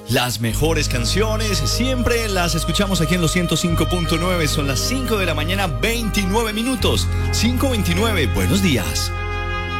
Las mejores canciones siempre las escuchamos aquí en los 105.9. Son las 5 de la mañana, 29 minutos. 5:29. Buenos días.